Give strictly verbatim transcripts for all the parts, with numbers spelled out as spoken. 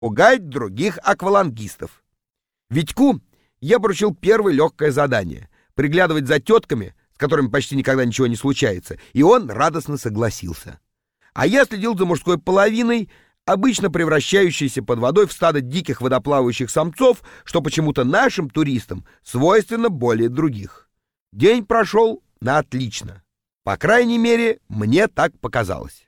пугать других аквалангистов. Витьку я поручил первое легкое задание — приглядывать за тетками, с которыми почти никогда ничего не случается, и он радостно согласился. А я следил за мужской половиной, обычно превращающейся под водой в стадо диких водоплавающих самцов, что почему-то нашим туристам свойственно более других. День прошел на отлично. По крайней мере, мне так показалось.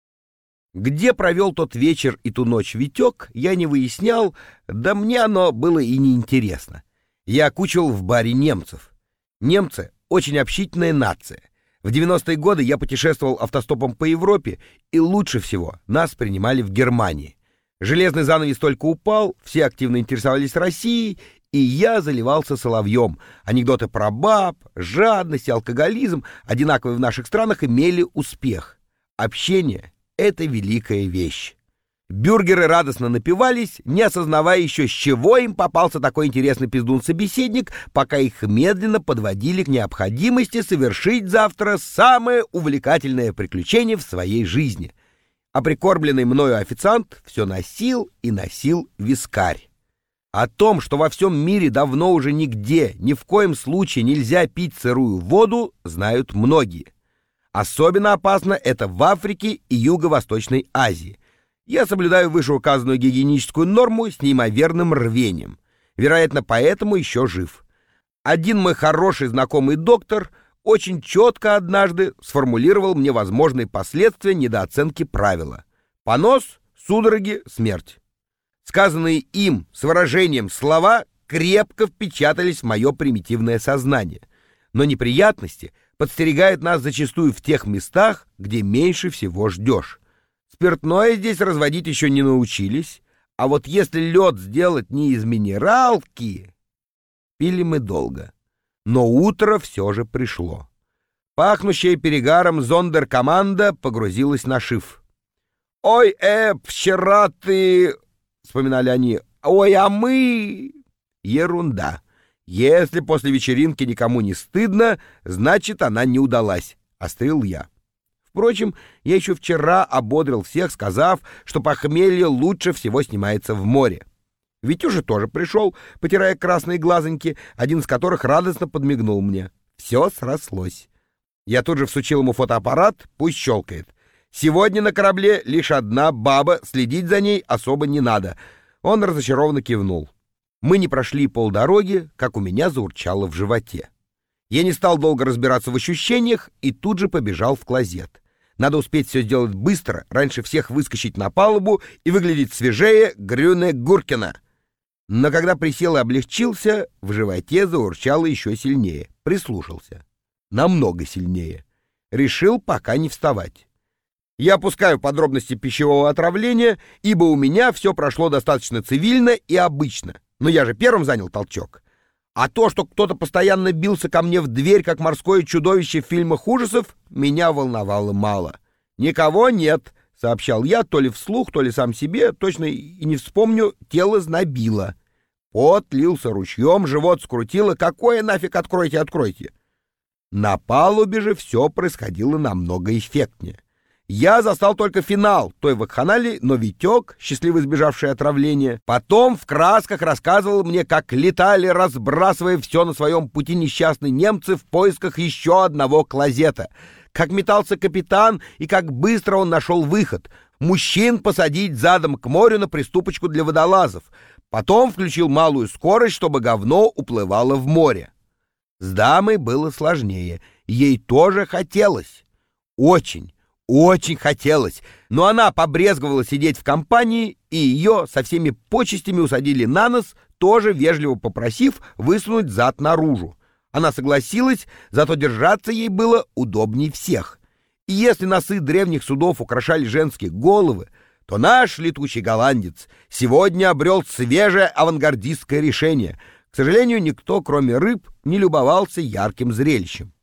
Где провел тот вечер и ту ночь Витек, я не выяснял, да мне оно было и неинтересно. Я окучивал в баре немцев. Немцы — очень общительная нация. В девяностые годы я путешествовал автостопом по Европе, и лучше всего нас принимали в Германии. Железный занавес только упал, все активно интересовались Россией, и я заливался соловьем. Анекдоты про баб, жадность и алкоголизм, одинаковые в наших странах, имели успех. Общение — это великая вещь. Бюргеры радостно напивались, не осознавая еще, с чего им попался такой интересный пиздун-собеседник, пока их медленно подводили к необходимости совершить завтра самое увлекательное приключение в своей жизни. А прикормленный мною официант все носил и носил вискарь. О том, что во всем мире давно уже нигде, ни в коем случае нельзя пить сырую воду, знают многие. Особенно опасно это в Африке и Юго-Восточной Азии. Я соблюдаю вышеуказанную гигиеническую норму с неимоверным рвением. Вероятно, поэтому еще жив. Один мой хороший знакомый доктор очень четко однажды сформулировал мне возможные последствия недооценки правила. Понос, судороги, смерть. Сказанные им с выражением слова крепко впечатались в мое примитивное сознание. Но неприятности подстерегают нас зачастую в тех местах, где меньше всего ждешь. Спиртное здесь разводить еще не научились, а вот если лед сделать не из минералки... Пили мы долго, но утро все же пришло. Пахнущая перегаром зондеркоманда погрузилась на шиф. «Ой, э, вчера ты...» — вспоминали они. «Ой, а мы...» Ерунда. Если после вечеринки никому не стыдно, значит, она не удалась, — острил я. Впрочем, я еще вчера ободрил всех, сказав, что похмелье лучше всего снимается в море. Витюша тоже пришел, потирая красные глазоньки, один из которых радостно подмигнул мне. Все срослось. Я тут же всучил ему фотоаппарат, пусть щелкает. Сегодня на корабле лишь одна баба, следить за ней особо не надо. Он разочарованно кивнул. Мы не прошли полдороги, как у меня заурчало в животе. Я не стал долго разбираться в ощущениях и тут же побежал в клозет. Надо успеть все сделать быстро, раньше всех выскочить на палубу и выглядеть свежее Грюне Гуркина. Но когда присел и облегчился, в животе заурчало еще сильнее. Прислушался. Намного сильнее. Решил пока не вставать. Я опускаю подробности пищевого отравления, ибо у меня все прошло достаточно цивильно и обычно. Но я же первым занял толчок. А то, что кто-то постоянно бился ко мне в дверь, как морское чудовище в фильмах ужасов, меня волновало мало. «Никого нет», — сообщал я, то ли вслух, то ли сам себе, точно и не вспомню, тело знобило. Пот лился ручьем, живот скрутило. Какое нафиг «откройте, откройте»? На палубе же все происходило намного эффектнее. Я застал только финал той вакханалии, но Витек, счастливо избежавший отравления, потом в красках рассказывал мне, как летали, разбрасывая все на своем пути несчастные немцы в поисках еще одного клозета, как метался капитан и как быстро он нашел выход — мужчин посадить задом к морю на приступочку для водолазов, потом включил малую скорость, чтобы говно уплывало в море. С дамой было сложнее, ей тоже хотелось. Очень. Очень хотелось, но она побрезговала сидеть в компании, и ее со всеми почестями усадили на нос, тоже вежливо попросив высунуть зад наружу. Она согласилась, зато держаться ей было удобней всех. И если носы древних судов украшали женские головы, то наш летучий голландец сегодня обрел свежее авангардистское решение. К сожалению, никто, кроме рыб, не любовался ярким зрелищем.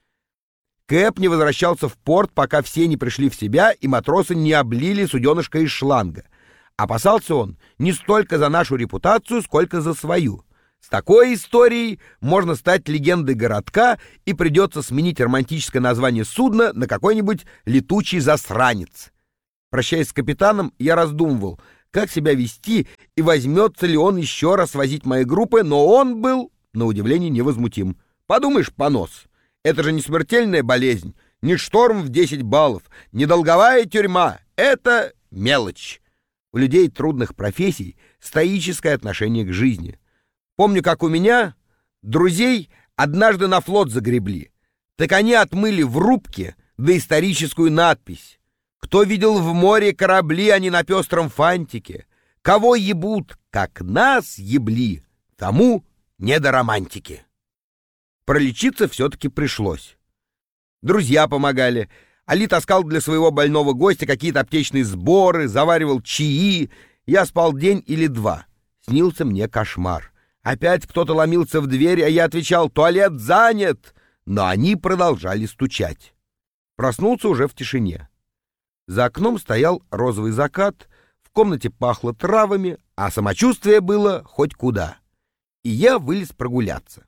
Кэп не возвращался в порт, пока все не пришли в себя и матросы не облили суденышко из шланга. Опасался он не столько за нашу репутацию, сколько за свою. С такой историей можно стать легендой городка, и придется сменить романтическое название судна на какой-нибудь летучий засранец. Прощаясь с капитаном, я раздумывал, как себя вести и возьмется ли он еще раз возить мои группы, но он был, на удивление, невозмутим. Подумаешь, понос. Это же не смертельная болезнь, не шторм в десять баллов, не долговая тюрьма. Это мелочь. У людей трудных профессий стоическое отношение к жизни. Помню, как у меня друзей однажды на флот загребли. Так они отмыли в рубке доисторическую надпись: «Кто видел в море корабли, а не на пестром фантике? Кого ебут, как нас ебли, тому не до романтики». Пролечиться все-таки пришлось. Друзья помогали. Али таскал для своего больного гостя какие-то аптечные сборы, заваривал чаи. Я спал день или два. Снился мне кошмар. Опять кто-то ломился в дверь, а я отвечал: «Туалет занят!» Но они продолжали стучать. Проснулся уже в тишине. За окном стоял розовый закат, в комнате пахло травами, а самочувствие было хоть куда. И я вылез прогуляться.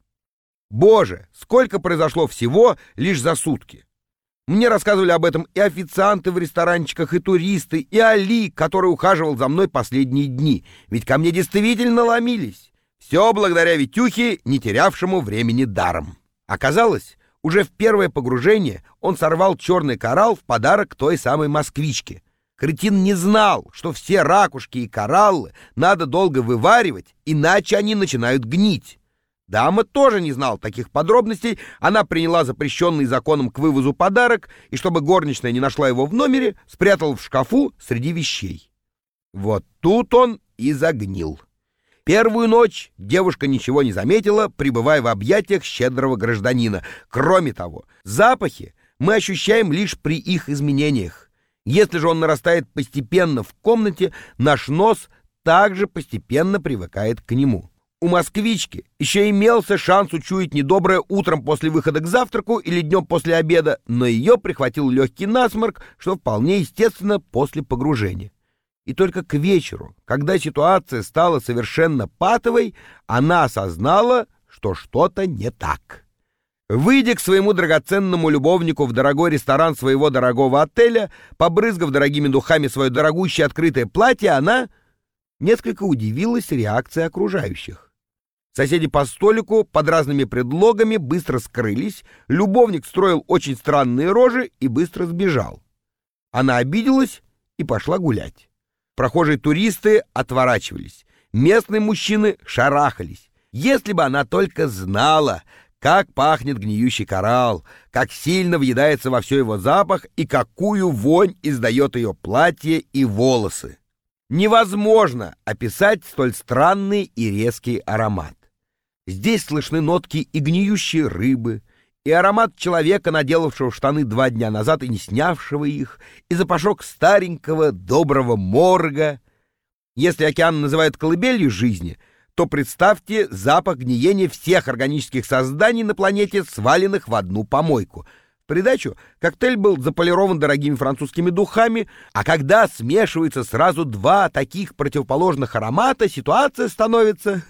Боже, сколько произошло всего лишь за сутки! Мне рассказывали об этом и официанты в ресторанчиках, и туристы, и Али, который ухаживал за мной последние дни. Ведь ко мне действительно ломились. Все благодаря Витюхе, не терявшему времени даром. Оказалось, уже в первое погружение он сорвал черный коралл в подарок той самой москвичке. Кретин не знал, что все ракушки и кораллы надо долго вываривать, иначе они начинают гнить. Дама тоже не знала таких подробностей. Она приняла запрещенный законом к вывозу подарок и, чтобы горничная не нашла его в номере, спрятала в шкафу среди вещей. Вот тут он и загнил. Первую ночь девушка ничего не заметила, пребывая в объятиях щедрого гражданина. Кроме того, запахи мы ощущаем лишь при их изменениях. Если же он нарастает постепенно в комнате, наш нос также постепенно привыкает к нему. У москвички еще имелся шанс учуять недоброе утром после выхода к завтраку или днем после обеда, но ее прихватил легкий насморк, что вполне естественно после погружения. И только к вечеру, когда ситуация стала совершенно патовой, она осознала, что что-то не так. Выйдя к своему драгоценному любовнику в дорогой ресторан своего дорогого отеля, побрызгав дорогими духами свое дорогущее открытое платье, она несколько удивилась реакции окружающих. Соседи по столику под разными предлогами быстро скрылись, любовник строил очень странные рожи и быстро сбежал. Она обиделась и пошла гулять. Прохожие туристы отворачивались, местные мужчины шарахались. Если бы она только знала, как пахнет гниющий коралл, как сильно въедается во все его запах и какую вонь издает ее платье и волосы. Невозможно описать столь странный и резкий аромат. Здесь слышны нотки и гниющей рыбы, и аромат человека, наделавшего штаны два дня назад и не снявшего их, и запашок старенького доброго морга. Если океан называют колыбелью жизни, то представьте запах гниения всех органических созданий на планете, сваленных в одну помойку. В придачу коктейль был заполирован дорогими французскими духами, а когда смешиваются сразу два таких противоположных аромата, ситуация становится...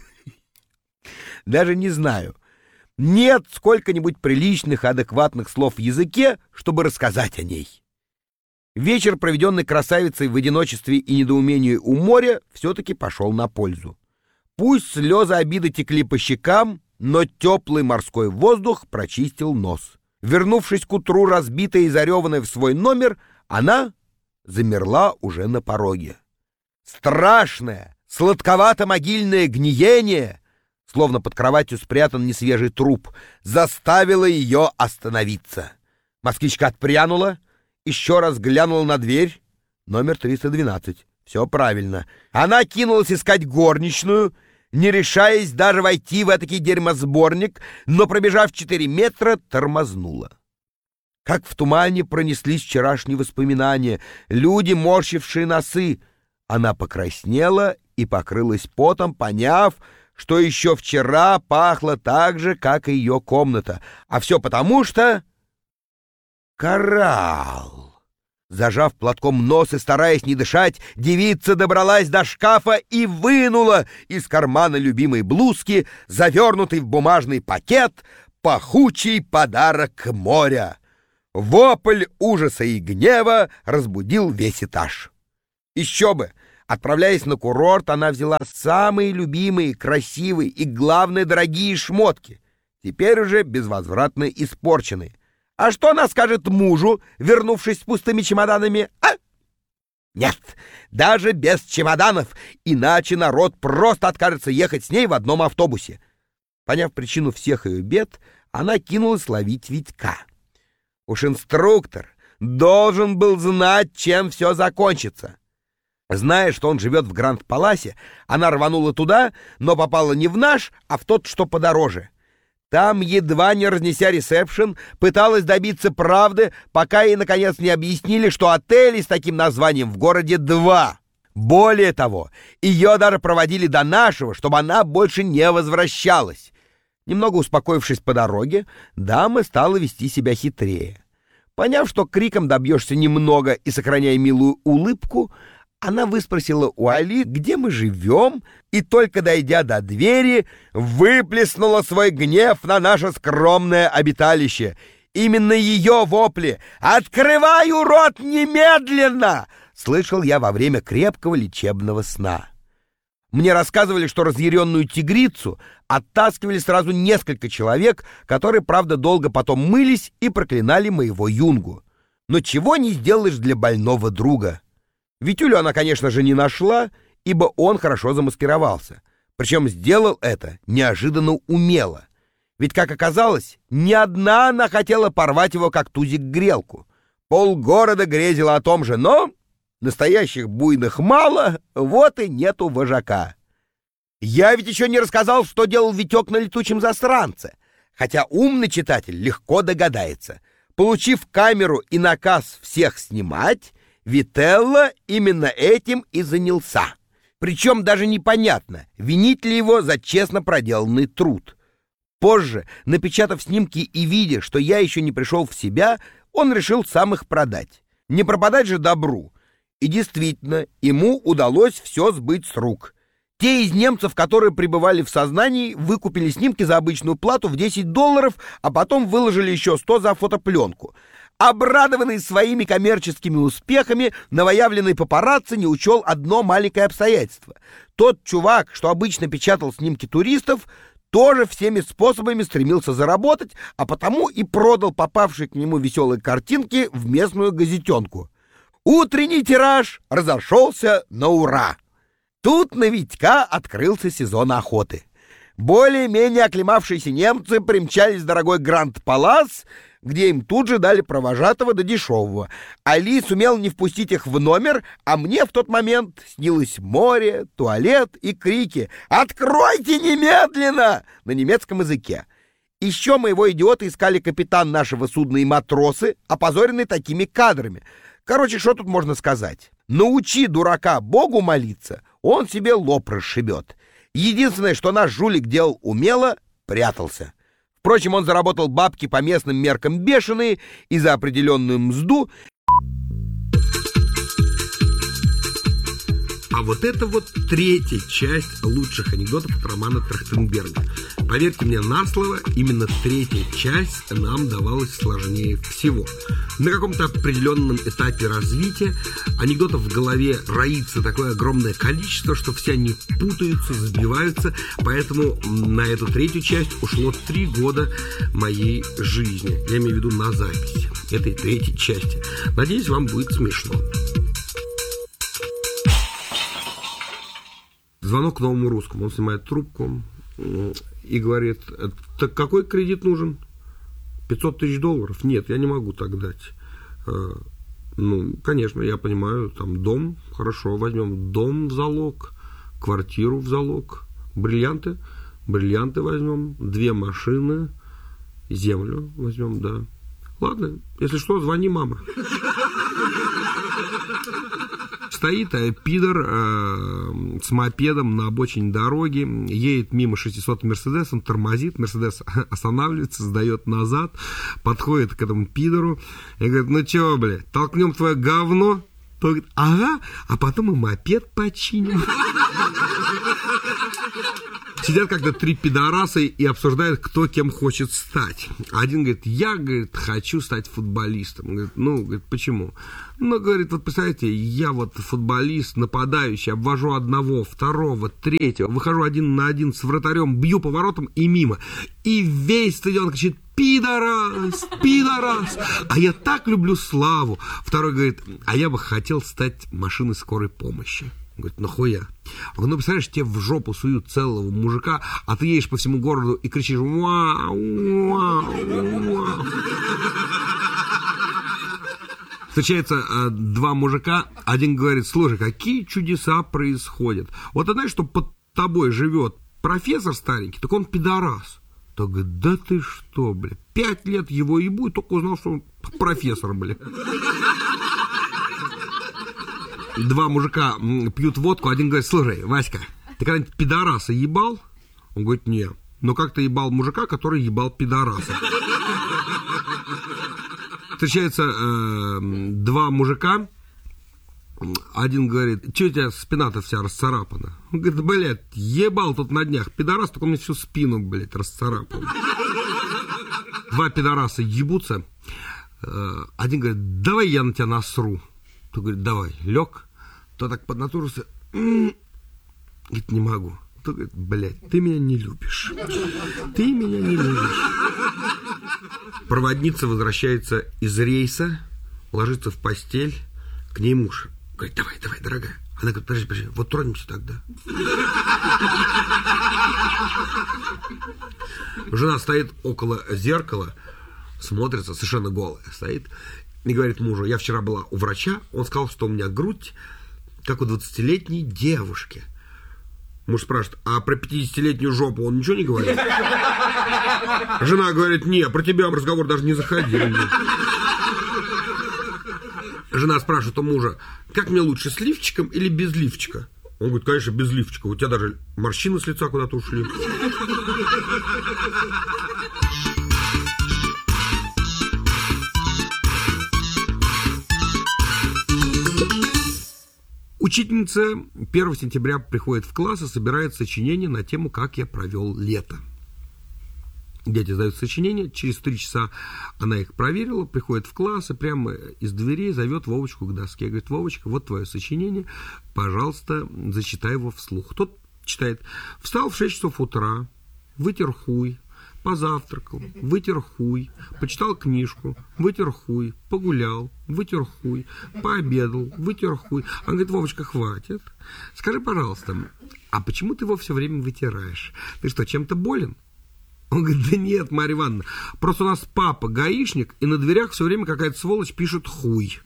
Даже не знаю. Нет сколько-нибудь приличных, адекватных слов в языке, чтобы рассказать о ней. Вечер, проведенный красавицей в одиночестве и недоумении у моря, все-таки пошел на пользу. Пусть слезы обиды текли по щекам, но теплый морской воздух прочистил нос. Вернувшись к утру, разбитая и зареванная в свой номер, она замерла уже на пороге. Страшное, сладковато-могильное гниение, словно под кроватью спрятан несвежий труп, заставило ее остановиться. Москвичка отпрянула, еще раз глянула на дверь. Номер триста двенадцать. Все правильно. Она кинулась искать горничную, не решаясь даже войти в этакий дерьмосборник, но, пробежав четыре метра, тормознула. Как в тумане пронеслись вчерашние воспоминания, люди, морщившие носы. Она покраснела и покрылась потом, поняв, что еще вчера пахло так же, как и ее комната. А все потому, что... Коралл. Зажав платком нос и стараясь не дышать, девица добралась до шкафа и вынула из кармана любимой блузки, завернутый в бумажный пакет, пахучий подарок моря. Вопль ужаса и гнева разбудил весь этаж. Еще бы! Отправляясь на курорт, она взяла самые любимые, красивые и, главное, дорогие шмотки, теперь уже безвозвратно испорченные. А что она скажет мужу, вернувшись с пустыми чемоданами, а? Нет, даже без чемоданов, иначе народ просто откажется ехать с ней в одном автобусе. Поняв причину всех ее бед, она кинулась ловить Витька. Уж инструктор должен был знать, чем все закончится. Зная, что он живет в Гранд-Паласе, она рванула туда, но попала не в наш, а в тот, что подороже. Там, едва не разнеся ресепшн, пыталась добиться правды, пока ей, наконец, не объяснили, что отелей с таким названием в городе два. Более того, ее даже проводили до нашего, чтобы она больше не возвращалась. Немного успокоившись по дороге, дама стала вести себя хитрее. Поняв, что криком добьешься немного и сохраняя милую улыбку, она выспросила у Али, где мы живем, и только дойдя до двери, выплеснула свой гнев на наше скромное обиталище. Именно ее вопли «Открываю рот немедленно!» слышал я во время крепкого лечебного сна. Мне рассказывали, что разъяренную тигрицу оттаскивали сразу несколько человек, которые, правда, долго потом мылись и проклинали моего юнгу. Но чего не сделаешь для больного друга. Витюлю она, конечно же, не нашла, ибо он хорошо замаскировался. Причем сделал это неожиданно умело. Ведь, как оказалось, не одна она хотела порвать его, как тузик, грелку. Полгорода грезило о том же, но настоящих буйных мало, вот и нету вожака. Я ведь еще не рассказал, что делал Витек на летучем засранце, хотя умный читатель легко догадается. Получив камеру и наказ всех снимать, Вителло именно этим и занялся. Причем даже непонятно, винить ли его за честно проделанный труд. Позже, напечатав снимки и видя, что я еще не пришел в себя, он решил сам их продать. Не пропадать же добру. И действительно, ему удалось все сбыть с рук. Те из немцев, которые пребывали в сознании, выкупили снимки за обычную плату в десять долларов, а потом выложили еще сто за фотопленку. Обрадованный своими коммерческими успехами, новоявленный папарацци не учел одно маленькое обстоятельство. Тот чувак, что обычно печатал снимки туристов, тоже всеми способами стремился заработать, а потому и продал попавшие к нему веселые картинки в местную газетенку. Утренний тираж разошелся на ура. Тут на Витька открылся сезон охоты. Более-менее оклемавшиеся немцы примчались в дорогой Гранд-Палас, где им тут же дали провожатого до дешевого. Али сумел не впустить их в номер, а мне в тот момент снилось море, туалет и крики «Откройте немедленно!» на немецком языке. Еще моего идиота искали капитан нашего судна и матросы, опозоренные такими кадрами. Короче, что тут можно сказать? Научи дурака Богу молиться, он себе лоб расшибет. Единственное, что наш жулик делал умело, прятался. Впрочем, он заработал бабки по местным меркам бешеные и за определенную мзду. А вот это вот третья часть лучших анекдотов от романа Трахтенберга. Поверьте мне на слово, именно третья часть нам давалась сложнее всего. На каком-то определенном этапе развития анекдотов в голове роится такое огромное количество, что все они путаются, сбиваются. Поэтому на эту третью часть ушло три года моей жизни. Я имею в виду на запись этой третьей части. Надеюсь, вам будет смешно. Звонок к Новому Русскому. Он снимает трубку и говорит: так какой кредит нужен? пятьсот тысяч долларов? Нет, я не могу так дать. Ну, конечно, я понимаю, там дом, хорошо, возьмем дом в залог, квартиру в залог, бриллианты, бриллианты возьмем, две машины, землю возьмем, да. Ладно, если что, звони, мама. Стоит а, пидор э, с мопедом на обочине дороги, едет мимо шестисотым Мерседесом, тормозит, Мерседес останавливается, сдает назад, подходит к этому пидору и говорит: ну чё, бля, толкнем твое говно? Тот говорит: ага, а потом и мопед починим. Сидят как-то три пидораса и обсуждают, кто кем хочет стать. Один говорит, я, говорит, хочу стать футболистом. Говорит, ну, говорит, почему? Ну, говорит, вот представляете, я вот футболист, нападающий, обвожу одного, второго, третьего, выхожу один на один с вратарем, бью по воротам и мимо. И весь стадион кричит, пидорас, пидорас. А я так люблю славу. Второй говорит, а я бы хотел стать машиной скорой помощи. Он говорит, нахуя? Он говорит, ну, представляешь, тебе в жопу суют целого мужика, а ты едешь по всему городу и кричишь вау, вау, вау. Встречаются э, два мужика, один говорит, слушай, какие чудеса происходят. Вот ты знаешь, что под тобой живет профессор старенький, так он пидорас. Так говорит, да ты что, бля, пять лет его ебу, и только узнал, что он профессор, бля. Два мужика пьют водку, один говорит, слушай, Васька, ты когда-нибудь пидораса ебал? Он говорит, нет. Но как ты ебал мужика, который ебал пидораса? Встречаются э, два мужика, один говорит, что у тебя спина-то вся расцарапана? Он говорит, блядь, ебал тут на днях пидорас, только у меня всю спину, блядь, расцарапан. Два пидораса ебутся, э, один говорит, давай я на тебя насру. Тот говорит, давай, лег, то так поднатужился, м-м-м. Говорит, не могу. Тот говорит, блядь, ты меня не любишь, ты меня не любишь. Проводница возвращается из рейса, ложится в постель, к ней муж. Говорит, давай, давай, дорогая. Она говорит, подожди, подожди, вот тронемся тогда. Жена стоит около зеркала, смотрится, совершенно голая стоит, и говорит мужу, я вчера была у врача, он сказал, что у меня грудь, как у двадцатилетней девушки. Муж спрашивает, а про пятидесятилетнюю жопу он ничего не говорит? Жена говорит, не, про тебя разговор даже не заходил. Жена спрашивает у мужа, как мне лучше, с лифчиком или без лифчика? Он говорит, конечно, без лифчика, у тебя даже морщины с лица куда-то ушли. Учительница первого сентября приходит в класс и собирает сочинение на тему «Как я провел лето». Дети сдают сочинение, через три часа она их проверила, приходит в класс и прямо из дверей зовет Вовочку к доске. Говорит, Вовочка, вот твое сочинение, пожалуйста, зачитай его вслух. Тот читает. Встал в шесть часов утра, вытер хуй, позавтракал, вытер хуй, почитал книжку, вытер хуй, погулял, вытер хуй, пообедал, вытер хуй. Он говорит, Вовочка, хватит. Скажи, пожалуйста, а почему ты его все время вытираешь? Ты что, чем-то болен? Он говорит, да нет, Марья Ивановна, просто у нас папа гаишник, и на дверях все время какая-то сволочь пишет хуй.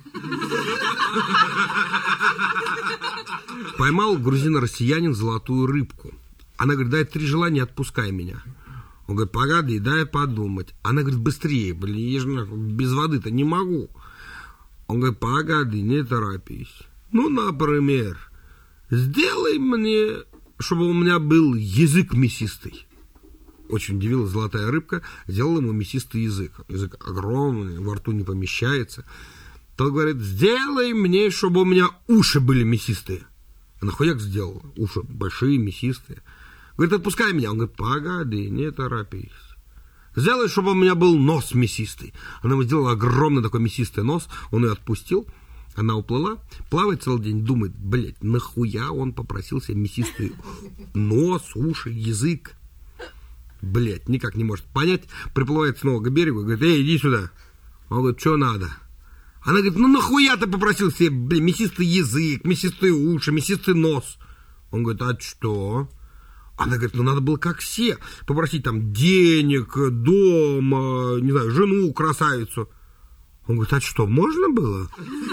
Поймал грузино-россиянин золотую рыбку. Она говорит, дай три желания, отпускай меня. Он говорит, погоди, дай подумать. Она говорит, быстрее, блин, я же без воды-то не могу. Он говорит, погоди, не торопись. Ну, например, сделай мне, чтобы у меня был язык мясистый. Очень удивилась золотая рыбка, сделала ему мясистый язык. Язык огромный, во рту не помещается. Тот говорит, сделай мне, чтобы у меня уши были мясистые. Она хуяк сделала, уши большие, мясистые. Говорит, отпускай меня. Он говорит, погоди, не торопись. Сделай, чтобы у меня был нос мясистый. Она ему сделала огромный такой мясистый нос, он ее отпустил. Она уплыла, плавает целый день, думает, блядь, нахуя он попросил себе мясистый нос, уши, язык. Блядь, никак не может понять. Приплывает снова к берегу и говорит, эй, иди сюда. Он говорит, что надо? Она говорит, ну нахуя ты попросил себе, блин, мясистый язык, мясистые уши, мясистый нос? Он говорит, а что? Она говорит, ну надо было как все, попросить там денег, дом, не знаю, жену, красавицу. Он говорит, а что, можно было?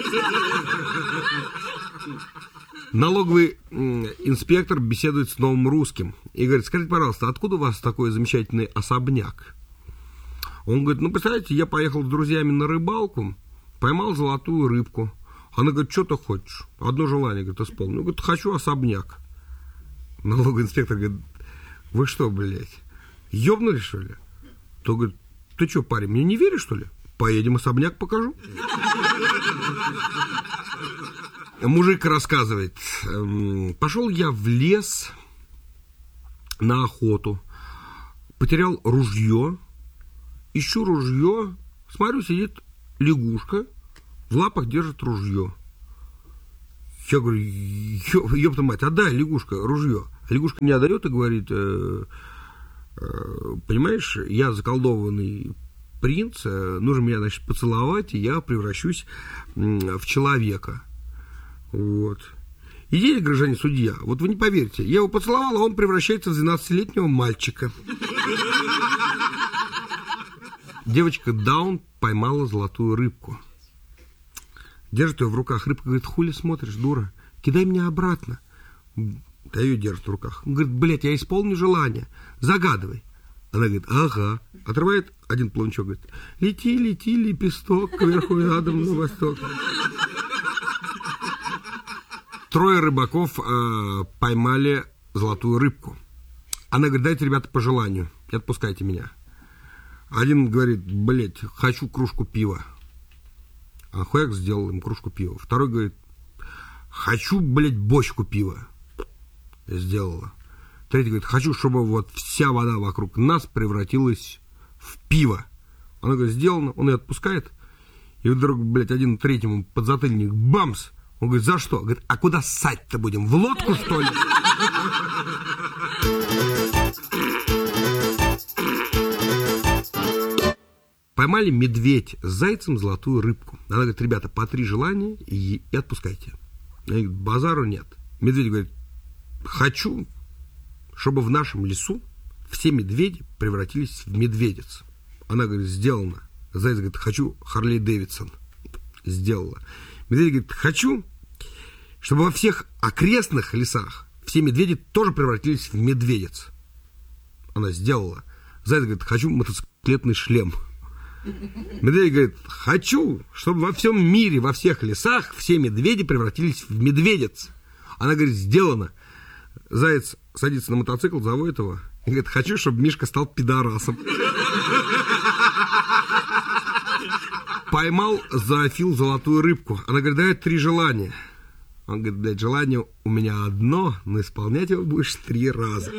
Налоговый инспектор беседует с новым русским и говорит, скажите, пожалуйста, откуда у вас такой замечательный особняк? Он говорит, ну, представляете, я поехал с друзьями на рыбалку, поймал золотую рыбку. Она говорит, что ты хочешь? Одно желание, говорит, исполнил. Он говорит, хочу особняк. Налоговый инспектор говорит, вы что, блядь, ёбнули, что ли? То говорит, ты что, парень, мне не веришь, что ли? Поедем, особняк покажу. Мужик рассказывает, пошел я в лес, на охоту. Потерял ружье. Ищу ружье. Смотрю, сидит лягушка. В лапах держит ружье. Я говорю, ёпта мать, отдай, лягушка, ружье. А лягушка не отдает и говорит, э, э, понимаешь, я заколдованный принц, э, нужно меня, значит, поцеловать, и я превращусь э, в человека. Вот. Идея, гражданин судья, вот вы не поверите, я его поцеловал, а он превращается в двенадцатилетнего мальчика. Девочка Даун поймала золотую рыбку. Держит ее в руках. Рыбка говорит, хули смотришь, дура? Кидай меня обратно. Да ее держит в руках. Он говорит, блядь, я исполню желание. Загадывай. Она говорит, ага. Отрывает один плавничок, говорит, лети, лети, лепесток, кверху задом на восток. Трое рыбаков э, поймали золотую рыбку. Она говорит, дайте, ребята, по желанию. И отпускайте меня. Один говорит, блядь, хочу кружку пива. А хуяк сделал им кружку пива. Второй говорит, хочу, блядь, бочку пива. Сделала. Третий говорит, хочу, чтобы вот вся вода вокруг нас превратилась в пиво. Она говорит, сделано. Он ее отпускает. И вдруг, блядь, один третьему подзатыльник, бамс. Он говорит, за что? Говорит, а куда ссать-то будем? В лодку, что ли? Поймали медведь с зайцем золотую рыбку. Она говорит, ребята, по три желания и, и отпускайте. Они говорят, базару нет. Медведь говорит, хочу, чтобы в нашем лесу все медведи превратились в медведиц. Она говорит, сделано. Заяц говорит, хочу Харли Дэвидсон. Сделала. Медведь говорит, хочу, чтобы во всех окрестных лесах все медведи тоже превратились в медведиц. Она сделала. Заяц говорит, хочу мотоциклетный шлем. Медведь говорит, хочу, чтобы во всем мире, во всех лесах все медведи превратились в медведиц. Она говорит, сделано. Заяц садится на мотоцикл, заводит его и говорит, хочу, чтобы Мишка стал пидорасом. Поймал зоофил золотую рыбку. Она говорит, дай три желания. Он говорит, блядь, желание у меня одно, но исполнять его будешь три раза.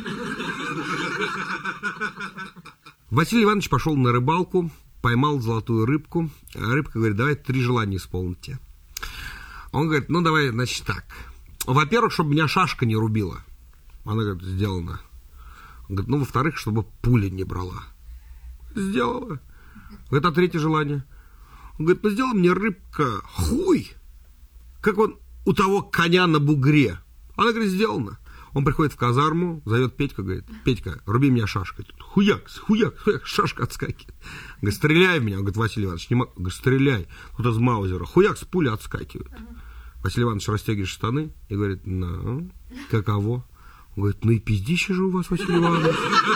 Василий Иванович пошел на рыбалку, поймал золотую рыбку. А рыбка говорит, давай три желания исполните. Он говорит, ну давай, значит, так. Во-первых, чтобы меня шашка не рубила. Она говорит, сделано. Он говорит, ну, во-вторых, чтобы пуля не брала. Сделала. Говорит, а третье желание? Он говорит, ну, сделай мне, рыбка, хуй, как он у того коня на бугре. Она говорит, сделано. Он приходит в казарму, зовет Петька, говорит, Петька, руби меня шашкой. Тут хуяк, хуяк, хуяк, шашка отскакивает. Говорит, стреляй в меня. Он говорит, Василий Иванович, не могу. Говорит, стреляй. Вот из маузера. Хуяк, с пули отскакивает. Василий Иванович растягивает штаны и говорит, ну, каково? Он говорит, ну и пиздище же у вас, Василий Иванович.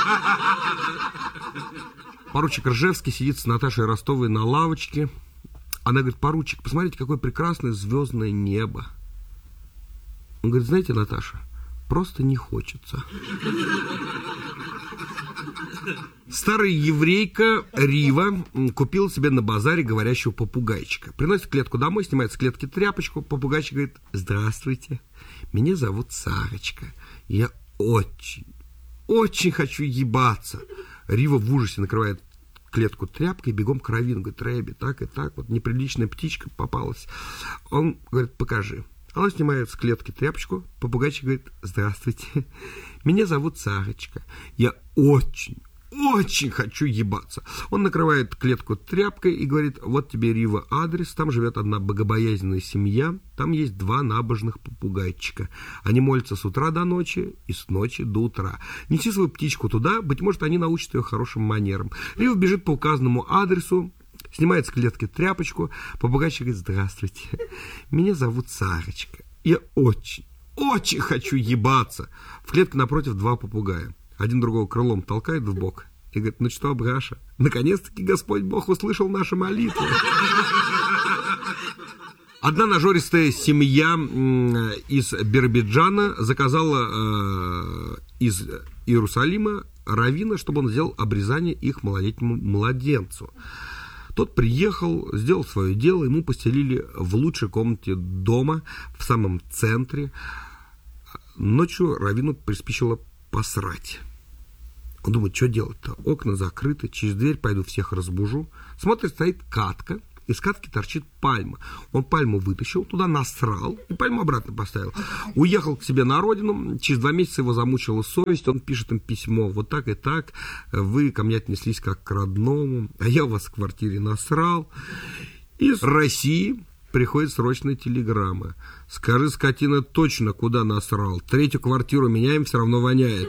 Поручик Ржевский сидит с Наташей Ростовой на лавочке. Она говорит, поручик, посмотрите, какое прекрасное звездное небо. Он говорит, знаете, Наташа, просто не хочется. Старая еврейка Рива купила себе на базаре говорящего попугайчика. Приносит клетку домой, снимает с клетки тряпочку. Попугайчик говорит, здравствуйте, меня зовут Сарочка. Я очень, очень хочу ебаться. Рива в ужасе накрывает клетку тряпкой и бегом к раввину. Говорит, Рэби, так и так, вот неприличная птичка попалась. Он говорит, покажи. Она снимает с клетки тряпочку. Попугайчик говорит, здравствуйте, меня зовут Сарочка. Я очень, очень хочу ебаться. Он накрывает клетку тряпкой и говорит, вот тебе, Рива, адрес. Там живет одна богобоязненная семья. Там есть два набожных попугайчика. Они молятся с утра до ночи и с ночи до утра. Неси свою птичку туда, быть может, они научат ее хорошим манерам. Рива бежит по указанному адресу, снимает с клетки тряпочку. Попугайчик говорит, здравствуйте, меня зовут Сарочка. Я очень, очень хочу ебаться. В клетке напротив два попугая. Один другого крылом толкает в бок и говорит, ну что, Браша, наконец-таки Господь Бог услышал наши молитвы. Одна нажористая семья из Биробиджана заказала э, из Иерусалима раввина, чтобы он сделал обрезание их малолетнему младенцу. Тот приехал, сделал свое дело, ему постелили в лучшей комнате дома, в самом центре. Ночью раввину приспичило посрать. Он думает, что делать-то? Окна закрыты, через дверь пойду всех разбужу. Смотрит, стоит катка, из катки торчит пальма. Он пальму вытащил, туда насрал и пальму обратно поставил. Уехал к себе на родину, через два месяца его замучила совесть, он пишет им письмо. Вот так и так, вы ко мне отнеслись как к родному, а я у вас в квартире насрал. Из России приходит срочная телеграмма. Скажи, скотина, точно куда насрал. Третью квартиру меняем, все равно воняет.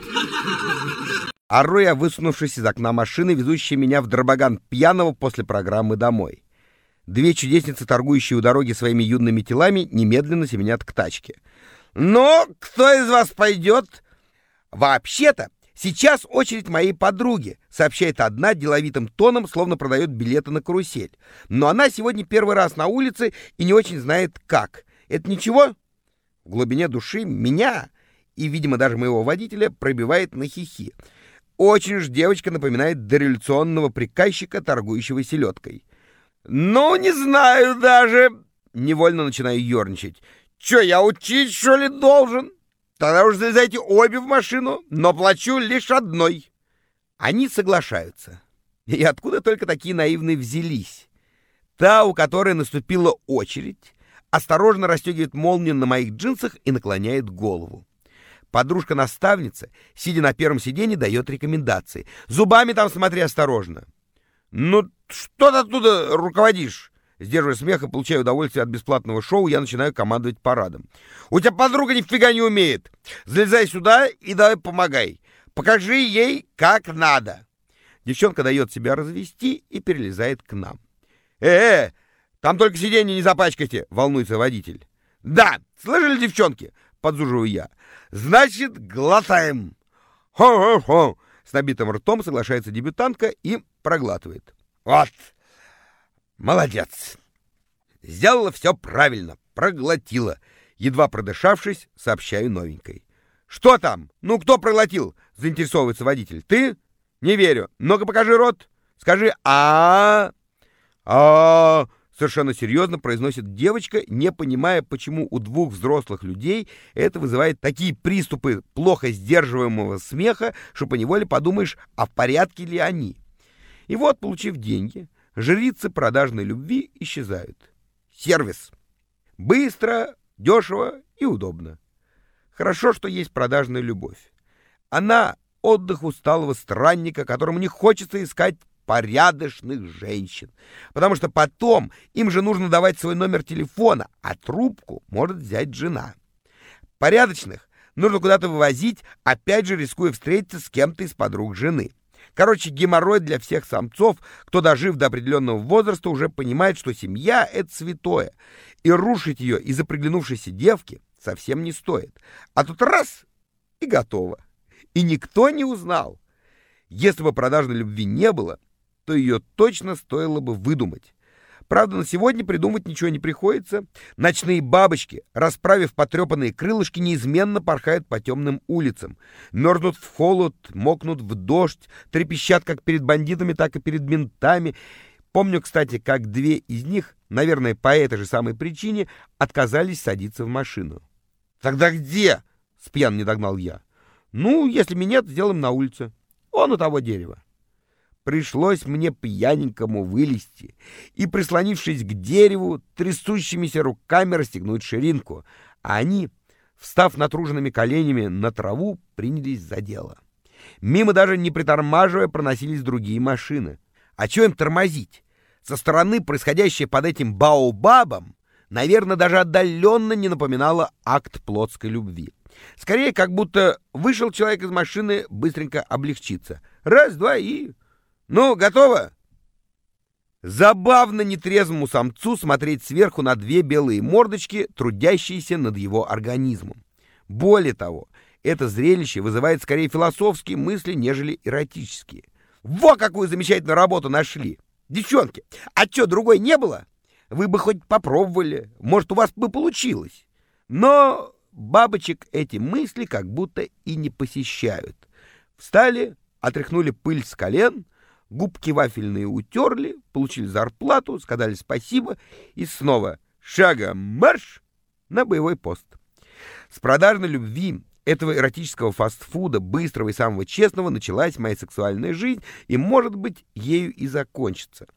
Ору я, высунувшись из окна машины, везущей меня в Дробоган пьяного после программы домой. Две чудесницы, торгующие у дороги своими юными телами, немедленно семенят к тачке. «Ну, кто из вас пойдет?» «Вообще-то, сейчас очередь моей подруги», — сообщает одна деловитым тоном, словно продает билеты на карусель. «Но она сегодня первый раз на улице и не очень знает, как. Это ничего?» В глубине души меня и, видимо, даже моего водителя пробивает на хихи. Очень уж девочка напоминает дореволюционного приказчика, торгующего селедкой. «Ну, не знаю даже...» Невольно начинаю ерничать. «Че, я учить, что ли, должен? Тогда уж залезайте обе в машину, но плачу лишь одной». Они соглашаются. И откуда только такие наивные взялись? Та, у которой наступила очередь, осторожно расстегивает молнию на моих джинсах и наклоняет голову. Подружка-наставница, сидя на первом сиденье, дает рекомендации. «Зубами там смотри осторожно». «Ну, что ты оттуда руководишь?» Сдерживая смех и получая удовольствие от бесплатного шоу, я начинаю командовать парадом. «У тебя подруга нифига не умеет. Залезай сюда и давай помогай. Покажи ей, как надо». Девчонка дает себя развести и перелезает к нам. «Э-э, там только сиденье не запачкайте», — волнуется водитель. «Да, слышали, девчонки?» — подзуживаю я. «Значит, глотаем». «Хо-хо-хо», — с набитым ртом соглашается дебютантка и проглатывает. «Вот, молодец. Сделала все правильно, проглотила». Едва продышавшись, сообщаю новенькой. «Что там? Ну, кто проглотил?» — заинтересовывается водитель. «Ты? Не верю. Ну-ка, покажи рот. Скажи а а совершенно серьезно произносит девочка, не понимая, почему у двух взрослых людей это вызывает такие приступы плохо сдерживаемого смеха, что поневоле подумаешь, а в порядке ли они. И вот, получив деньги, жрицы продажной любви исчезают. Сервис. Быстро, дешево и удобно. Хорошо, что есть продажная любовь. Она — отдых усталого странника, которому не хочется искать порядочных женщин, потому что потом им же нужно давать свой номер телефона, а трубку может взять жена. Порядочных нужно куда-то вывозить, опять же рискуя встретиться с кем-то из подруг жены. Короче, геморрой для всех самцов, кто, дожив до определенного возраста, уже понимает, что семья — это святое, и рушить ее из-за приглянувшейся девки совсем не стоит. А тут раз — и готово. И никто не узнал. Если бы продажной любви не было, то ее точно стоило бы выдумать. Правда, на сегодня придумывать ничего не приходится. Ночные бабочки, расправив потрепанные крылышки, неизменно порхают по темным улицам. Мерзнут в холод, мокнут в дождь, трепещат как перед бандитами, так и перед ментами. Помню, кстати, как две из них, наверное, по этой же самой причине, отказались садиться в машину. «Тогда где?» — спьян не догнал я. «Ну, если минет, сделаем на улице. Он у того дерева». Пришлось мне пьяненькому вылезти и, прислонившись к дереву, трясущимися руками расстегнуть ширинку, а они, встав натруженными коленями на траву, принялись за дело. Мимо даже не притормаживая проносились другие машины. А чё им тормозить? Со стороны происходящее под этим баобабом, наверное, даже отдаленно не напоминало акт плотской любви. Скорее, как будто вышел человек из машины быстренько облегчиться. Раз, два и... «Ну, готово?» Забавно нетрезвому самцу смотреть сверху на две белые мордочки, трудящиеся над его организмом. Более того, это зрелище вызывает скорее философские мысли, нежели эротические. Во какую замечательную работу нашли! Девчонки, а чё, другой не было? Вы бы хоть попробовали, может, у вас бы получилось. Но бабочек эти мысли как будто и не посещают. Встали, отряхнули пыль с колен, губки вафельные утерли, получили зарплату, сказали спасибо и снова шагом марш на боевой пост. С продажной любви этого эротического фастфуда, быстрого и самого честного, началась моя сексуальная жизнь, и, может быть, ею и закончится.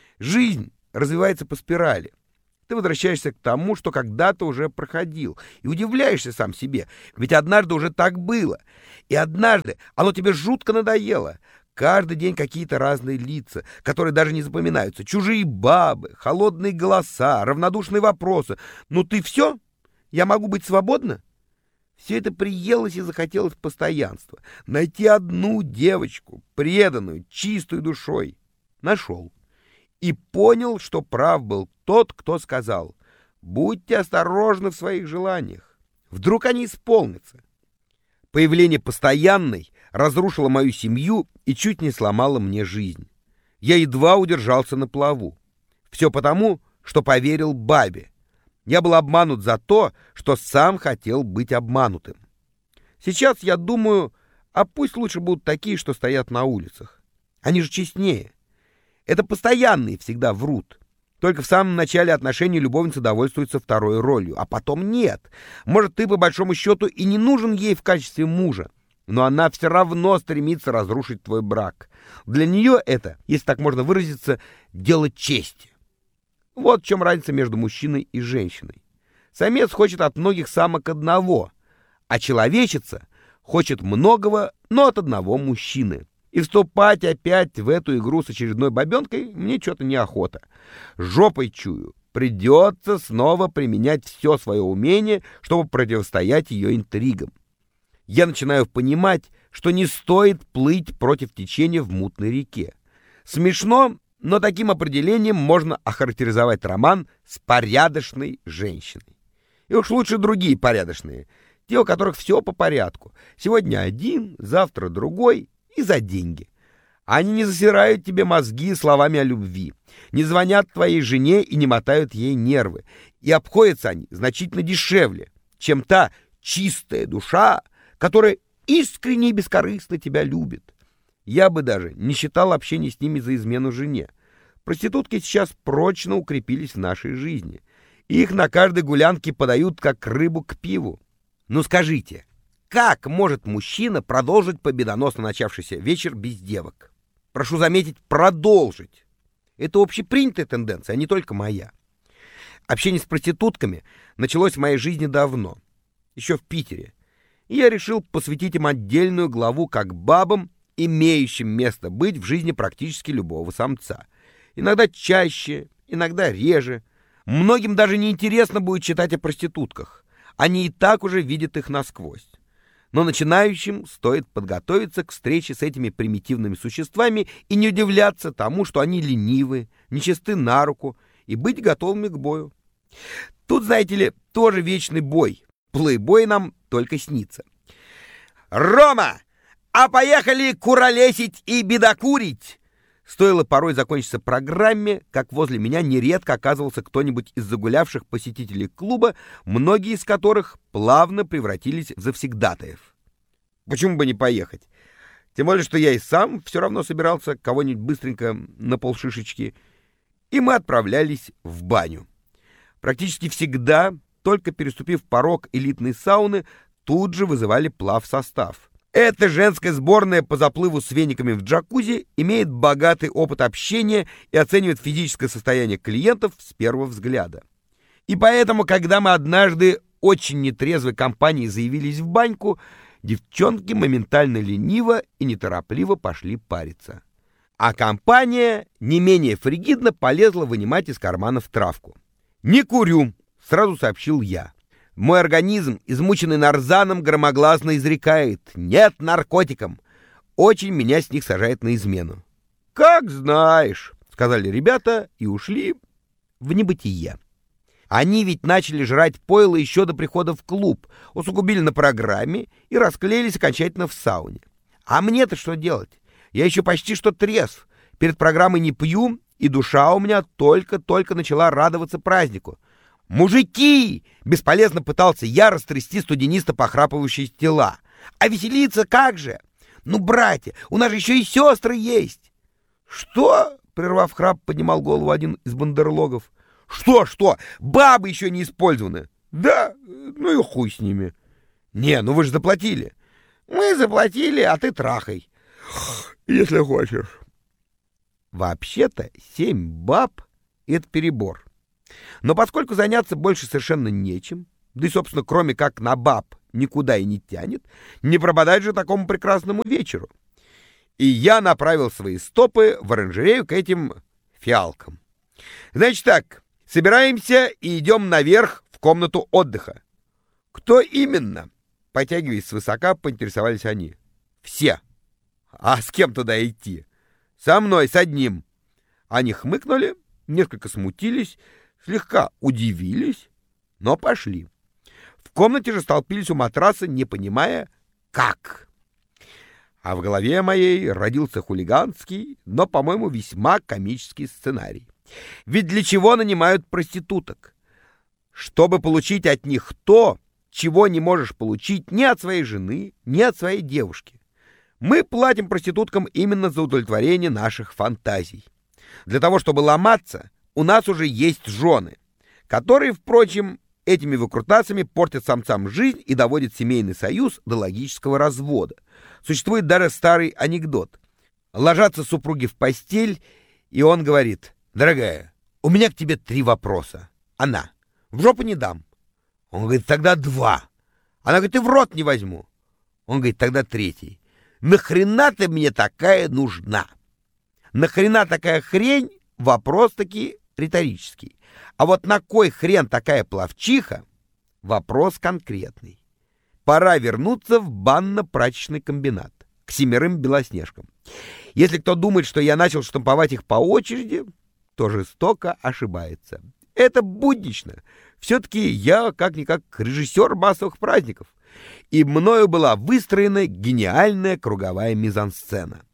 Жизнь развивается по спирали. Ты возвращаешься к тому, что когда-то уже проходил, и удивляешься сам себе, ведь однажды уже так было, и однажды оно тебе жутко надоело. Каждый день какие-то разные лица, которые даже не запоминаются, чужие бабы, холодные голоса, равнодушные вопросы. «Ну ты все? Я могу быть свободна?» Все это приелось и захотелось постоянства. Найти одну девочку, преданную, чистую душой. Нашел. И понял, что прав был тот, кто сказал: «Будьте осторожны в своих желаниях. Вдруг они исполнятся». Появление постоянной разрушило мою семью и чуть не сломало мне жизнь. Я едва удержался на плаву. Все потому, что поверил бабе. Я был обманут за то, что сам хотел быть обманутым. Сейчас я думаю, а пусть лучше будут такие, что стоят на улицах. Они же честнее. Это постоянные всегда врут. Только в самом начале отношений любовница довольствуется второй ролью, а потом нет. Может, ты по большому счету и не нужен ей в качестве мужа, но она все равно стремится разрушить твой брак. Для нее это, если так можно выразиться, дело чести. Вот в чем разница между мужчиной и женщиной. Самец хочет от многих самок одного, а человечица хочет многого, но от одного мужчины. И вступать опять в эту игру с очередной бабенкой мне что-то неохота. Жопой чую, придется снова применять все свое умение, чтобы противостоять ее интригам. Я начинаю понимать, что не стоит плыть против течения в мутной реке. Смешно, но таким определением можно охарактеризовать роман с порядочной женщиной. И уж лучше другие порядочные, те, у которых все по порядку. Сегодня один, завтра другой, и за деньги. Они не засирают тебе мозги словами о любви, не звонят твоей жене и не мотают ей нервы. И обходятся они значительно дешевле, чем та чистая душа, которая искренне и бескорыстно тебя любит. Я бы даже не считал общение с ними за измену жене. Проститутки сейчас прочно укрепились в нашей жизни. Их на каждой гулянке подают как рыбу к пиву. Ну скажите, как может мужчина продолжить победоносно начавшийся вечер без девок? Прошу заметить, продолжить. Это общепринятая тенденция, а не только моя. Общение с проститутками началось в моей жизни давно, еще в Питере. И я решил посвятить им отдельную главу как бабам, имеющим место быть в жизни практически любого самца. Иногда чаще, иногда реже. Многим даже не интересно будет читать о проститутках. Они и так уже видят их насквозь. Но начинающим стоит подготовиться к встрече с этими примитивными существами и не удивляться тому, что они ленивы, нечисты на руку, и быть готовыми к бою. Тут, знаете ли, тоже вечный бой. Плейбой нам только снится. «Рома, а поехали куролесить и бедокурить!» Стоило порой закончиться программе, как возле меня нередко оказывался кто-нибудь из загулявших посетителей клуба, многие из которых плавно превратились в завсегдатаев. Почему бы не поехать? Тем более, что я и сам все равно собирался кого-нибудь быстренько на полшишечки. И мы отправлялись в баню. Практически всегда, только переступив порог элитной сауны, тут же вызывали плавсостав. Эта женская сборная по заплыву с вениками в джакузи имеет богатый опыт общения и оценивает физическое состояние клиентов с первого взгляда. И поэтому, когда мы однажды очень нетрезвой компанией заявились в баньку, девчонки моментально лениво и неторопливо пошли париться. А компания не менее фригидно полезла вынимать из карманов травку. «Не курю», — сразу сообщил я. Мой организм, измученный нарзаном, громогласно изрекает: «Нет наркотикам!» Очень меня с них сажает на измену. «Как знаешь», — сказали ребята и ушли в небытие. Они ведь начали жрать пойло еще до прихода в клуб, усугубили на программе и расклеились окончательно в сауне. А мне-то что делать? Я еще почти что трезв. Перед программой не пью, и душа у меня только-только начала радоваться празднику. «Мужики!» — бесполезно пытался я растрясти студениста похрапывающие тела. «А веселиться как же? Ну, братья, у нас же еще и сестры есть!» «Что?» — прервав храп, поднимал голову один из бандерлогов. «Что, что? Бабы еще не использованы!» «Да, ну и хуй с ними!» Не, ну вы же заплатили. Мы заплатили, а ты трахай. Если хочешь. Вообще-то семь баб — это перебор. Но поскольку заняться больше совершенно нечем, да и, собственно, кроме как на баб никуда и не тянет, не пропадать же такому прекрасному вечеру. И я направил свои стопы в оранжерею к этим фиалкам. Значит так, собираемся и идем наверх в комнату отдыха. Кто именно? Потягиваясь свысока, поинтересовались они. Все. А с кем туда идти? Со мной, с одним. Они хмыкнули, несколько смутились, слегка удивились, но пошли. В комнате же столпились у матраса, не понимая, как. А в голове моей родился хулиганский, но, по-моему, весьма комический сценарий. Ведь для чего нанимают проституток? Чтобы получить от них то, чего не можешь получить ни от своей жены, ни от своей девушки. Мы платим проституткам именно за удовлетворение наших фантазий. Для того, чтобы ломаться, у нас уже есть жены, которые, впрочем, этими выкрутасами портят самцам жизнь и доводят семейный союз до логического развода. Существует даже старый анекдот. Ложатся супруги в постель, и он говорит: «Дорогая, у меня к тебе три вопроса». Она: «В жопу не дам». Он говорит: «Тогда два». Она говорит: «И в рот не возьму». Он говорит: «Тогда третий». «Нахрена ты мне такая нужна?» Нахрена такая хрень? Вопрос таки риторический. А вот на кой хрен такая пловчиха? Вопрос конкретный. Пора вернуться в банно-прачечный комбинат, к семерым белоснежкам. Если кто думает, что я начал штамповать их по очереди, то жестоко ошибается. Это буднично. Все-таки я, как-никак, режиссер массовых праздников. И мною была выстроена гениальная круговая мизансцена.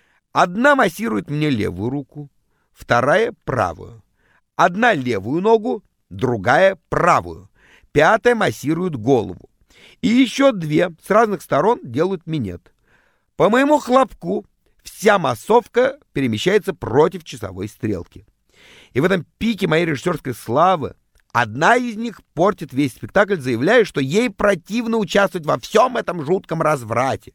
Одна массирует мне левую руку, вторая — правую. Одна — левую ногу, другая — правую. Пятая массирует голову. И еще две с разных сторон делают минет. По моему хлопку вся массовка перемещается против часовой стрелки. И в этом пике моей режиссерской славы одна из них портит весь спектакль, заявляя, что ей противно участвовать во всем этом жутком разврате.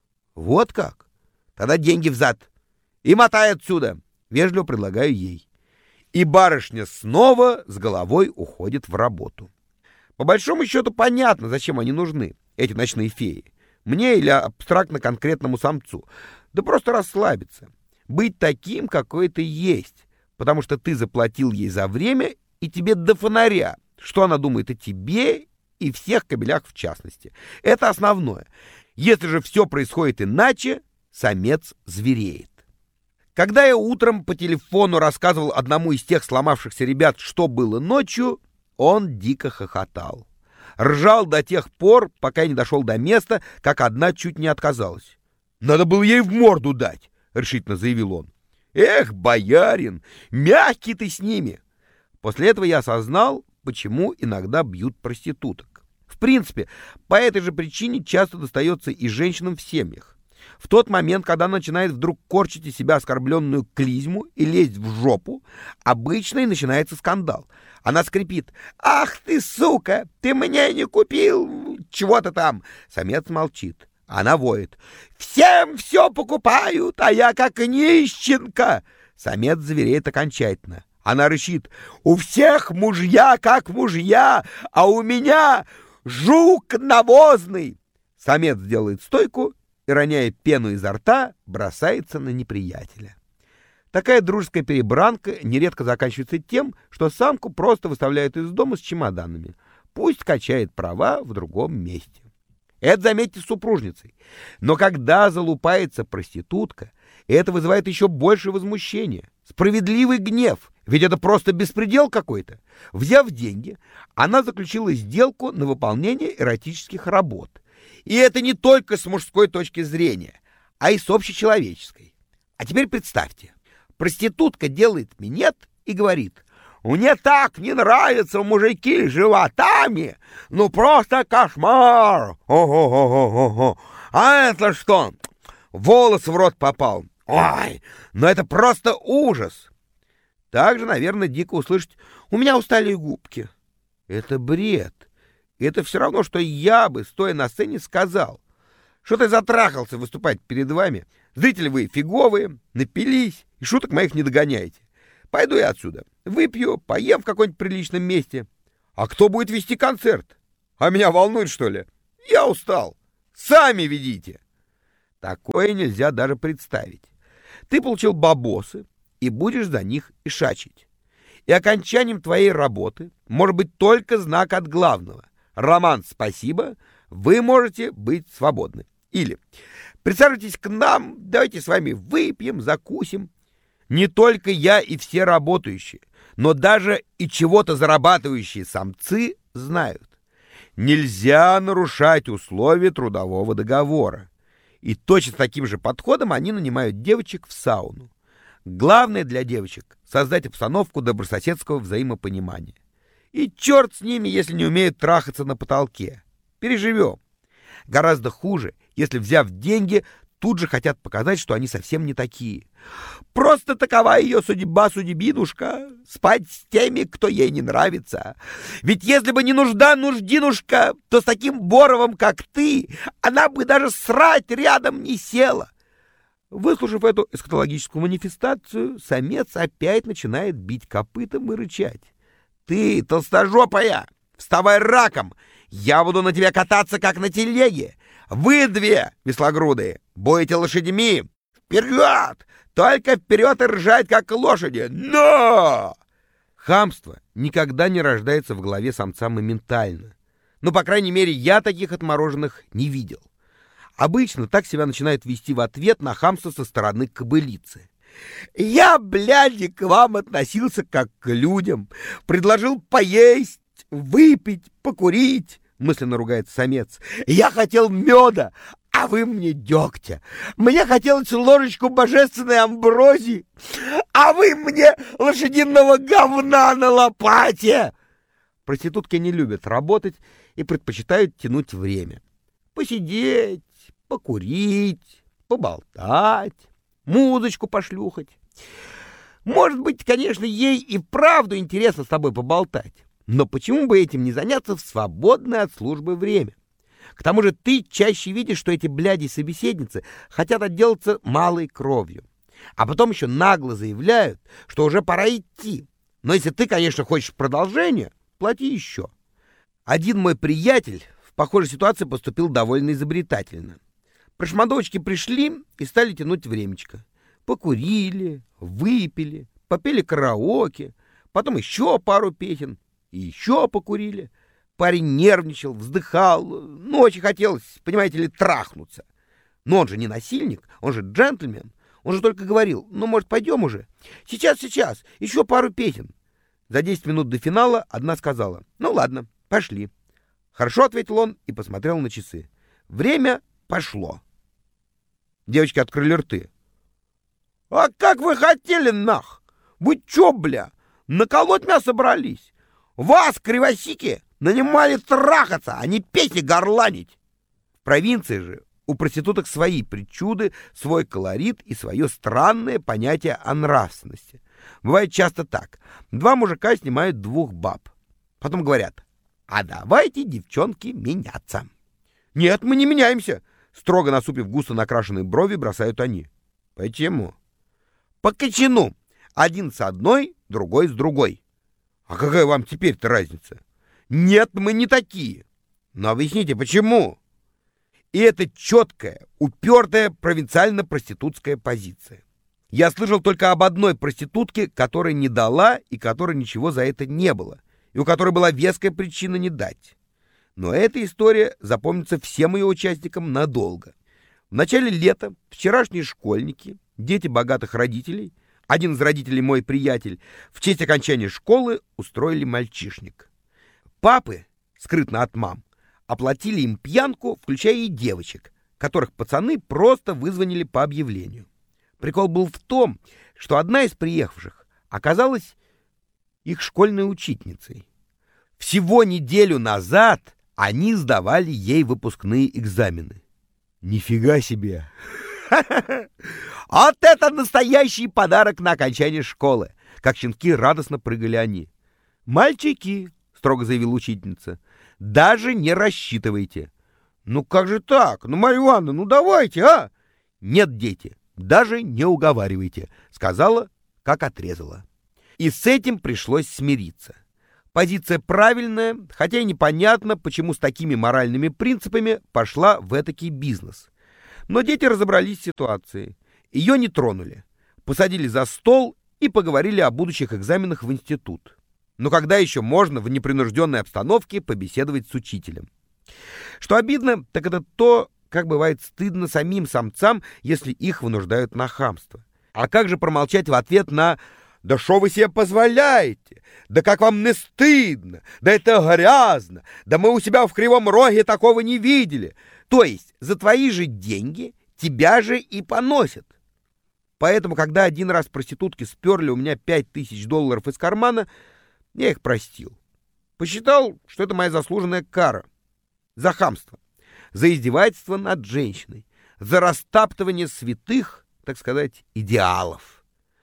Вот как? Тогда деньги взад. И мотай отсюда. Вежливо предлагаю ей. И барышня снова с головой уходит в работу. По большому счету понятно, зачем они нужны, эти ночные феи. Мне или абстрактно-конкретному самцу. Да просто расслабиться. Быть таким, какой ты есть. Потому что ты заплатил ей за время, и тебе до фонаря, что она думает о тебе и всех кобелях в частности. Это основное. Если же все происходит иначе, самец звереет. Когда я утром по телефону рассказывал одному из тех сломавшихся ребят, что было ночью, он дико хохотал. Ржал до тех пор, пока я не дошел до места, как одна чуть не отказалась. «Надо было ей в морду дать», — решительно заявил он. «Эх, боярин, мягкий ты с ними». После этого я осознал, почему иногда бьют проституток. В принципе, по этой же причине часто достается и женщинам в семьях. В тот момент, когда она начинает вдруг корчить из себя оскорбленную клизму и лезть в жопу, обычно и начинается скандал. Она скрипит: «Ах ты, сука, ты мне не купил чего-то там!» Самец молчит. Она воет: «Всем все покупают, а я как нищенка!» Самец звереет окончательно. Она рычит: «У всех мужья как мужья, а у меня жук навозный!» Самец делает стойку и, роняя пену изо рта, бросается на неприятеля. Такая дружеская перебранка нередко заканчивается тем, что самку просто выставляют из дома с чемоданами. Пусть качает права в другом месте. Это, заметьте, с супружницей. Но когда залупается проститутка, это вызывает еще больше возмущения. Справедливый гнев. Ведь это просто беспредел какой-то. Взяв деньги, она заключила сделку на выполнение эротических работ. И это не только с мужской точки зрения, а и с общечеловеческой. А теперь представьте, проститутка делает минет и говорит: «Мне так не нравятся мужики с животами, ну просто кошмар! Ого-го-го-го! А это что? Волос в рот попал! Ой, ну это просто ужас!» Также, наверное, дико услышать: «У меня устали губки». Это бред. И это все равно, что я бы, стоя на сцене, сказал: что ты затрахался выступать перед вами? Зрители вы фиговые, напились, и шуток моих не догоняете. Пойду я отсюда, выпью, поем в каком-нибудь приличном месте. А кто будет вести концерт? А меня волнует, что ли? Я устал. Сами ведите. Такое нельзя даже представить. Ты получил бабосы и будешь за них ишачить. И окончанием твоей работы может быть только знак от главного. Роман, спасибо, вы можете быть свободны. Или присаживайтесь к нам, давайте с вами выпьем, закусим. Не только я и все работающие, но даже и чего-то зарабатывающие самцы знают. Нельзя нарушать условия трудового договора. И точно с таким же подходом они нанимают девочек в сауну. Главное для девочек — создать обстановку добрососедского взаимопонимания. И черт с ними, если не умеют трахаться на потолке. Переживем. Гораздо хуже, если, взяв деньги, тут же хотят показать, что они совсем не такие. Просто такова ее судьба, судьбинушка, спать с теми, кто ей не нравится. Ведь если бы не нужда, нуждинушка, то с таким Боровым, как ты, она бы даже срать рядом не села. Выслушав эту эсхатологическую манифестацию, самец опять начинает бить копытом и рычать. Ты, толстожопая, вставай раком, я буду на тебя кататься, как на телеге. Вы две, веслогрудые, будете лошадьми. Вперед! Только вперед и ржать, как лошади. Но! Хамство никогда не рождается в голове самца моментально. Ну, по крайней мере, я таких отмороженных не видел. Обычно так себя начинают вести в ответ на хамство со стороны кобылицы. Я, блядь, к вам относился как к людям. Предложил поесть, выпить, покурить. Мысленно ругается самец. Я хотел меда, а вы мне дегтя. Мне хотелось ложечку божественной амброзии, а вы мне лошадиного говна на лопате. Проститутки не любят работать и предпочитают тянуть время. Посидеть, покурить, поболтать, музычку пошлюхать. Может быть, конечно, ей и вправду интересно с тобой поболтать. Но почему бы этим не заняться в свободное от службы время? К тому же ты чаще видишь, что эти бляди-собеседницы хотят отделаться малой кровью. А потом еще нагло заявляют, что уже пора идти. Но если ты, конечно, хочешь продолжения, плати еще. Один мой приятель в похожей ситуации поступил довольно изобретательно. Прошмандовочки пришли и стали тянуть времечко. Покурили, выпили, попели караоке, потом еще пару песен. И еще покурили. Парень нервничал, вздыхал. Ну, очень хотелось, понимаете ли, трахнуться. Но он же не насильник, он же джентльмен. Он же только говорил: ну, может, пойдем уже? Сейчас, сейчас, еще пару песен. За десять минут до финала одна сказала: ну, ладно, пошли. Хорошо, ответил он и посмотрел на часы. Время пошло. Девочки открыли рты. А как вы хотели, нах? Вы че, бля, наколоть меня собрались? Вас, кривосики, нанимали трахаться, а не песни горланить. В провинции же у проституток свои причуды, свой колорит и свое странное понятие о нравственности. Бывает часто так. Два мужика снимают двух баб. Потом говорят: а давайте, девчонки, меняться. Нет, мы не меняемся. Строго насупив густо накрашенные брови, бросают они. Почему? По кочану. Один с одной, другой с другой. А какая вам теперь-то разница? Нет, мы не такие. Но объясните, почему? И это четкая, упертая провинциально-проститутская позиция. Я слышал только об одной проститутке, которая не дала и которой ничего за это не было, и у которой была веская причина не дать. Но эта история запомнится всем ее участникам надолго. В начале лета вчерашние школьники, дети богатых родителей, один из родителей мой приятель, в честь окончания школы устроили мальчишник. Папы, скрытно от мам, оплатили им пьянку, включая и девочек, которых пацаны просто вызвонили по объявлению. Прикол был в том, что одна из приехавших оказалась их школьной учительницей. Всего неделю назад они сдавали ей выпускные экзамены. Нифига себе! Вот это настоящий подарок на окончание школы! Как щенки радостно прыгали они. «Мальчики!» — строго заявила учительница. Даже не рассчитывайте. Ну как же так? Ну, Марья Ивановна, ну давайте, а? Нет, дети, даже не уговаривайте, сказала, как отрезала. И с этим пришлось смириться. Позиция правильная, хотя и непонятно, почему с такими моральными принципами пошла в этакий бизнес. Но дети разобрались с ситуацией. Ее не тронули. Посадили за стол и поговорили о будущих экзаменах в институт. Но когда еще можно в непринужденной обстановке побеседовать с учителем? Что обидно, так это то, как бывает стыдно самим самцам, если их вынуждают на хамство. А как же промолчать в ответ на «Да что вы себе позволяете? Да как вам не стыдно? Да это грязно! Да мы у себя в Кривом Роге такого не видели!» То есть за твои же деньги тебя же и поносят. Поэтому, когда один раз проститутки сперли у меня пять тысяч долларов из кармана, я их простил. Посчитал, что это моя заслуженная кара. За хамство, за издевательство над женщиной, за растаптывание святых, так сказать, идеалов.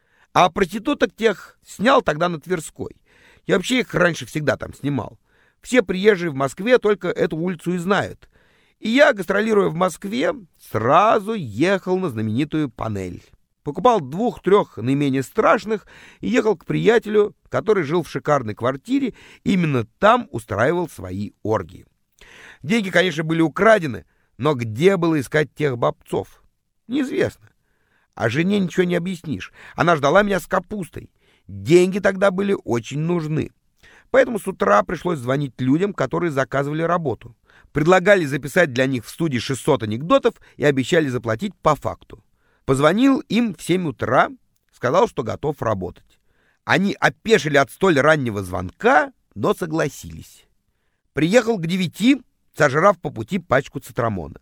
А проституток тех снял тогда на Тверской. Я вообще их раньше всегда там снимал. Все приезжие в Москве только эту улицу и знают. И я, гастролируя в Москве, сразу ехал на знаменитую Панель. Покупал двух-трех наименее страшных и ехал к приятелю, который жил в шикарной квартире, и именно там устраивал свои оргии. Деньги, конечно, были украдены, но где было искать тех бобцов? Неизвестно. А жене ничего не объяснишь. Она ждала меня с капустой. Деньги тогда были очень нужны. Поэтому с утра пришлось звонить людям, которые заказывали работу. Предлагали записать для них в студии шестьсот анекдотов и обещали заплатить по факту. Позвонил им в семь утра, сказал, что готов работать. Они опешили от столь раннего звонка, но согласились. Приехал к девяти, сожрав по пути пачку цитрамона.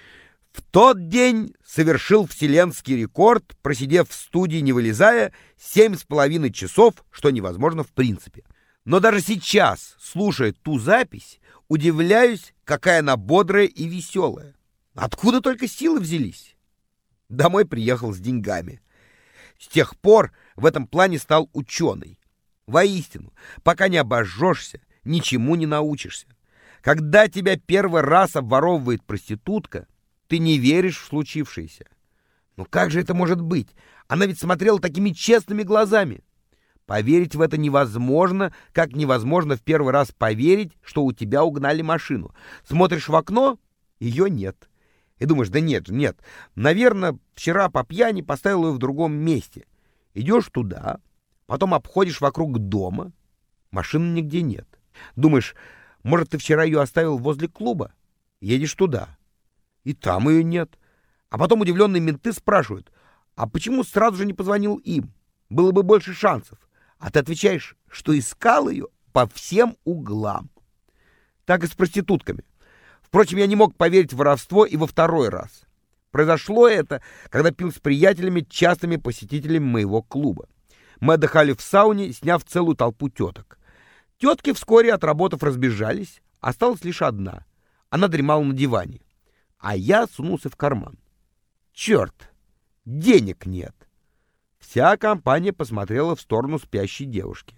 В тот день совершил вселенский рекорд, просидев в студии, не вылезая, семь с половиной часов, что невозможно в принципе. Но даже сейчас, слушая ту запись, удивляюсь, какая она бодрая и веселая. Откуда только силы взялись? Домой приехал с деньгами. С тех пор в этом плане стал ученый. Воистину, пока не обожжешься, ничему не научишься. Когда тебя первый раз обворовывает проститутка, ты не веришь в случившееся. Ну как же это может быть? Она ведь смотрела такими честными глазами. Поверить в это невозможно, как невозможно в первый раз поверить, что у тебя угнали машину. Смотришь в окно — ее нет. И думаешь, да нет, нет, наверное, вчера по пьяни поставил ее в другом месте. Идешь туда, потом обходишь вокруг дома, машины нигде нет. Думаешь, может, ты вчера ее оставил возле клуба? Едешь туда, и там ее нет. А потом удивленные менты спрашивают, а почему сразу же не позвонил им? Было бы больше шансов. А ты отвечаешь, что искал ее по всем углам. Так и с проститутками. Впрочем, я не мог поверить в воровство и во второй раз. Произошло это, когда пил с приятелями, частыми посетителями моего клуба. Мы отдыхали в сауне, сняв целую толпу теток. Тетки вскоре, отработав, разбежались. Осталась лишь одна. Она дремала на диване. А я сунулся в карман. Черт, денег нет. Вся компания посмотрела в сторону спящей девушки.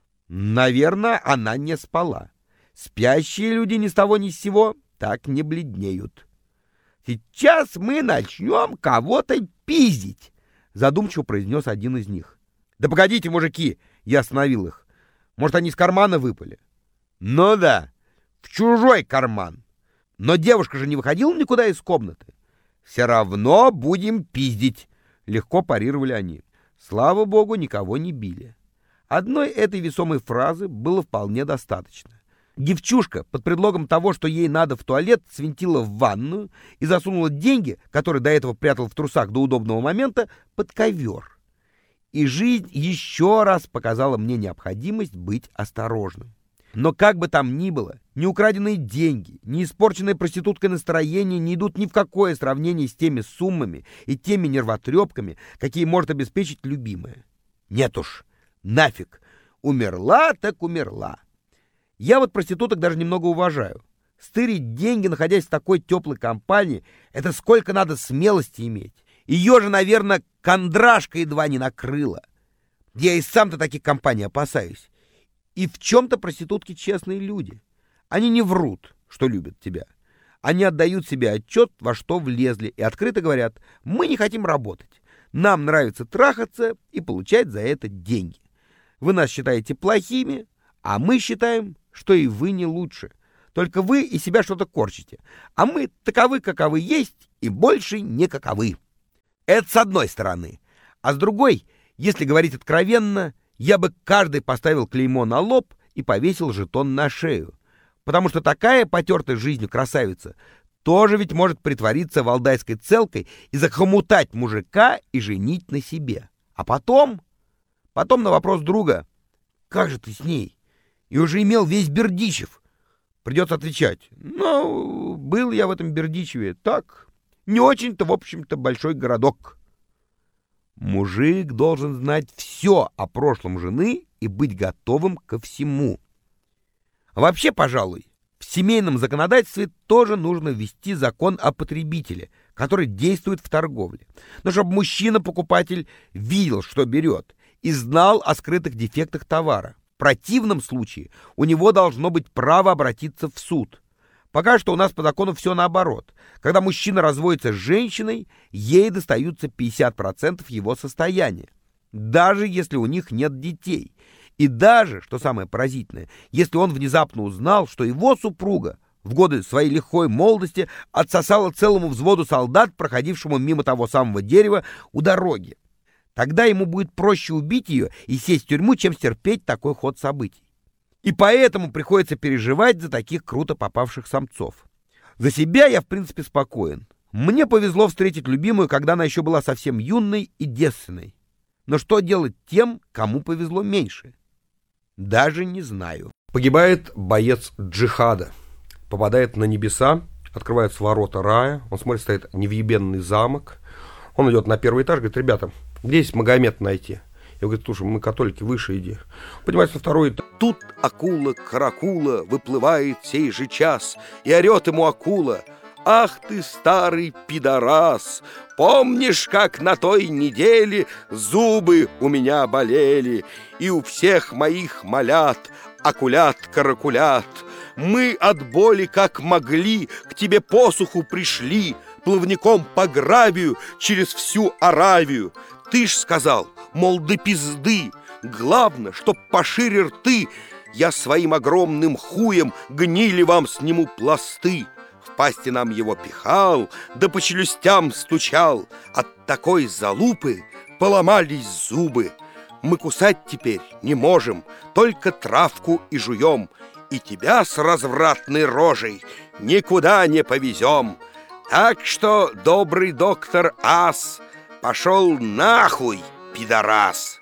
Наверное, она не спала. Спящие люди ни с того ни с сего так не бледнеют. «Сейчас мы начнем кого-то пиздить», — задумчиво произнес один из них. «Да погодите, мужики!» — я остановил их. «Может, они из кармана выпали?» «Ну да, в чужой карман. Но девушка же не выходила никуда из комнаты». «Все равно будем пиздить», — легко парировали они. Слава богу, никого не били. Одной этой весомой фразы было вполне достаточно. Девчушка под предлогом того, что ей надо в туалет, свинтила в ванную и засунула деньги, которые до этого прятал в трусах до удобного момента, под ковер. И жизнь еще раз показала мне необходимость быть осторожным. Но как бы там ни было, ни украденные деньги, ни испорченное проституткой настроение не идут ни в какое сравнение с теми суммами и теми нервотрепками, какие может обеспечить любимая. Нет уж, нафиг, умерла так умерла. Я вот проституток даже немного уважаю. Стырить деньги, находясь в такой теплой компании, это сколько надо смелости иметь. Ее же, наверное, кондрашка едва не накрыла. Я и сам-то таких компаний опасаюсь. И в чем-то проститутки честные люди. Они не врут, что любят тебя. Они отдают себе отчет, во что влезли, и открыто говорят: мы не хотим работать. Нам нравится трахаться и получать за это деньги. Вы нас считаете плохими, а мы считаем, что и вы не лучше. Только вы из себя что-то корчите, а мы таковы, каковы есть, и больше не каковы. Это с одной стороны. А с другой, если говорить откровенно, я бы каждый поставил клеймо на лоб и повесил жетон на шею. Потому что такая потертая жизнью красавица тоже ведь может притвориться валдайской целкой и захомутать мужика и женить на себе. А потом, потом на вопрос друга: «Как же ты с ней?» И уже имел весь Бердичев. Придется отвечать: «Ну, был я в этом Бердичеве, так, не очень-то, в общем-то, большой городок». Мужик должен знать все о прошлом жены и быть готовым ко всему. Вообще, пожалуй, в семейном законодательстве тоже нужно ввести закон о потребителе, который действует в торговле. Но чтобы мужчина-покупатель видел, что берет, и знал о скрытых дефектах товара. В противном случае у него должно быть право обратиться в суд. Пока что у нас по закону все наоборот. Когда мужчина разводится с женщиной, ей достаются пятьдесят процентов его состояния, даже если у них нет детей. И даже, что самое поразительное, если он внезапно узнал, что его супруга в годы своей лихой молодости отсосала целому взводу солдат, проходившему мимо того самого дерева у дороги. Тогда ему будет проще убить ее и сесть в тюрьму, чем стерпеть такой ход событий. И поэтому приходится переживать за таких круто попавших самцов. За себя я, в принципе, спокоен. Мне повезло встретить любимую, когда она еще была совсем юной и девственной. Но что делать тем, кому повезло меньше? Даже не знаю. Погибает боец джихада. Попадает на небеса, открываются ворота рая. Он смотрит, стоит невъебенный замок. Он идет на первый этаж, говорит: ребята, где здесь Магомед найти? Я говорю: слушай, мы католики, выше иди. Поднимается на второй этаж. Тут акула-каракула выплывает сей же час, и орет ему акула: «Ах ты, старый пидорас! Помнишь, как на той неделе зубы у меня болели, и у всех моих малят акулят-каракулят? Мы от боли, как могли, к тебе посуху пришли, плавником по гравию через всю Аравию. Ты ж сказал, мол, до пизды, главное, чтоб пошире рты, я своим огромным хуем гнили вам сниму пласты». В пасти нам его пихал, да по челюстям стучал. От такой залупы поломались зубы. Мы кусать теперь не можем, только травку и жуем, и тебя с развратной рожей никуда не повезем. Так что, добрый доктор Ас, пошел нахуй, пидорас.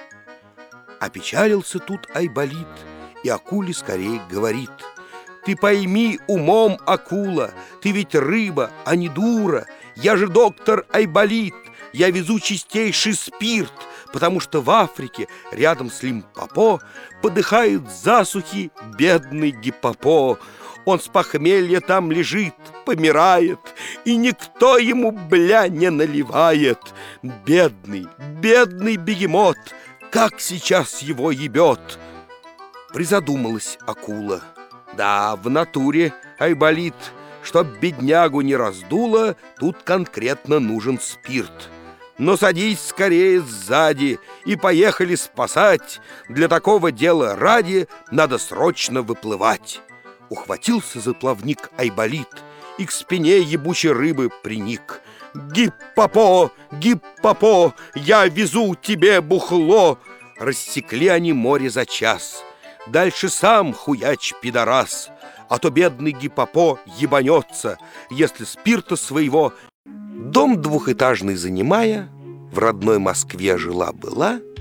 Опечалился тут Айболит, и акуле скорее говорит: ты пойми умом, акула, ты ведь рыба, а не дура. Я же доктор Айболит, я везу чистейший спирт, потому что в Африке рядом с Лимпопо подыхает засухи бедный Гиппопо. Он с похмелья там лежит, помирает, и никто ему, бля, не наливает. Бедный, бедный бегемот, как сейчас его ебет. Призадумалась акула. Да, в натуре, Айболит, чтоб беднягу не раздуло, тут конкретно нужен спирт. Но садись скорее сзади и поехали спасать. Для такого дела ради надо срочно выплывать. Ухватился за плавник Айболит и к спине ебучей рыбы приник. Гиппопо, Гиппопо, я везу тебе бухло. Рассекли они море за час. Дальше сам хуяч пидорас, а то бедный Гиппопо ебанется, если спирта своего. Дом двухэтажный занимая, в родной Москве жила-была